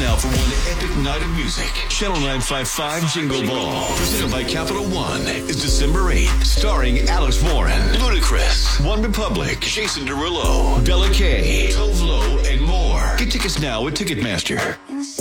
now for one epic night of music. Channel 955 Jingle Ball, presented by Capital One, is December 8th, starring Alex Warren, Ludacris, One Republic, Jason Derulo, Bella K, Tove Lo, and more. Get tickets now at Ticketmaster.